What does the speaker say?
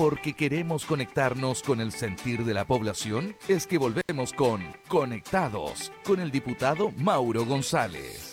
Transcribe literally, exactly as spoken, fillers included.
porque queremos conectarnos con el sentir de la población, es que volvemos con Conectados, con el diputado Mauro González.